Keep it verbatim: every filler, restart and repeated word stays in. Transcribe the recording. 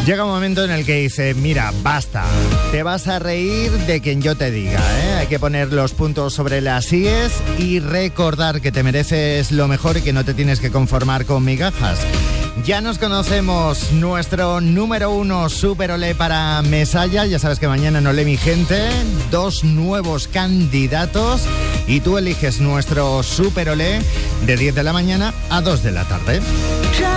Llega un momento en el que dice, mira, basta, te vas a reír de quien yo te diga, ¿eh? Hay que poner los puntos sobre las íes y recordar que te mereces lo mejor y que no te tienes que conformar con migajas. Ya nos conocemos, nuestro número uno Super Olé para Mesalla. Ya sabes que mañana en Olé mi gente, dos nuevos candidatos y tú eliges nuestro Super Olé de diez de la mañana a dos de la tarde.